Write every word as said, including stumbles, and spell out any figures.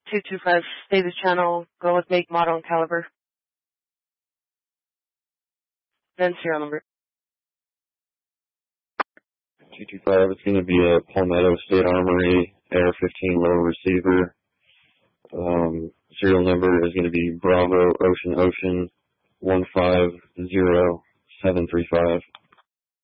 two two five, stay the channel, go with make, model, and caliber. Then serial number. two two five, it's going to be a Palmetto State Armory Air fifteen low receiver. Um, serial number is going to be Bravo Ocean Ocean one five zero seven three five.